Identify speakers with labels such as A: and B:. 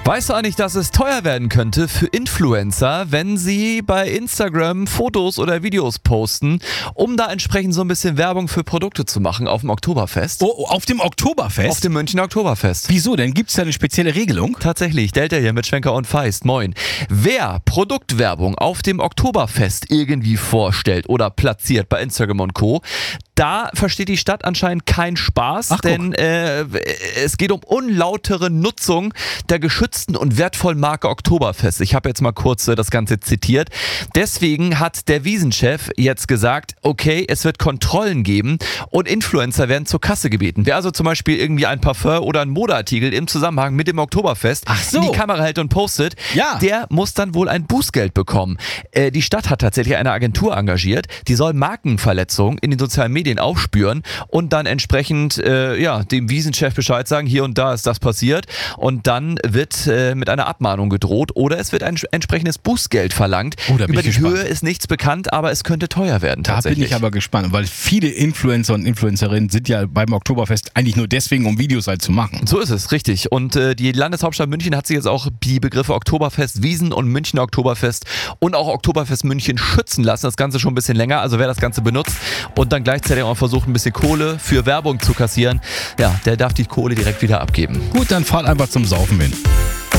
A: Weißt du eigentlich, dass es teuer werden könnte für Influencer, wenn sie bei Instagram Fotos oder Videos posten, um da entsprechend so ein bisschen Werbung für Produkte zu machen auf dem Oktoberfest?
B: Oh, auf dem Oktoberfest?
A: Auf dem Münchner Oktoberfest.
B: Wieso denn? Gibt es da eine spezielle Regelung?
A: Tatsächlich, Delta hier mit Schwenker und Feist. Moin. Wer Produktwerbung auf dem Oktoberfest irgendwie vorstellt oder platziert bei Instagram und Co., da versteht die Stadt anscheinend keinen Spaß, denn es geht um unlautere Nutzung der geschützten und wertvollen Marke Oktoberfest. Ich habe jetzt mal kurz das Ganze zitiert. Deswegen hat der Wiesenchef jetzt gesagt, okay, es wird Kontrollen geben und Influencer werden zur Kasse gebeten. Wer also zum Beispiel irgendwie ein Parfum oder ein Modeartikel im Zusammenhang mit dem Oktoberfest in die Kamera hält und postet, der muss dann wohl ein Bußgeld bekommen. Die Stadt hat tatsächlich eine Agentur engagiert, die soll Markenverletzungen in den sozialen Medien aufspüren und dann entsprechend dem Wiesenchef Bescheid sagen, hier und da ist das passiert, und dann wird mit einer Abmahnung gedroht oder es wird ein entsprechendes Bußgeld verlangt. Über die Höhe ist nichts bekannt, aber es könnte teuer werden tatsächlich.
B: Da bin ich aber gespannt, weil viele Influencer und Influencerinnen sind ja beim Oktoberfest eigentlich nur deswegen, um Videos halt zu machen.
A: So ist es, richtig. Und die Landeshauptstadt München hat sich jetzt auch die Begriffe Oktoberfest Wiesn und Münchner Oktoberfest und auch Oktoberfest München schützen lassen. Das Ganze schon ein bisschen länger, also wer das Ganze benutzt und dann gleichzeitig auch versucht, ein bisschen Kohle für Werbung zu kassieren, der darf die Kohle direkt wieder abgeben.
B: Gut, dann fahrt einfach zum Saufen hin.